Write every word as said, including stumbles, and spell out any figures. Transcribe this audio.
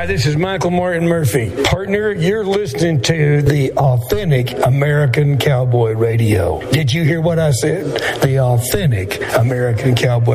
Hi, this is Michael Martin Murphy. Partner, you're listening to the Authentic American Cowboy Radio. Did you hear what I said? The Authentic American Cowboy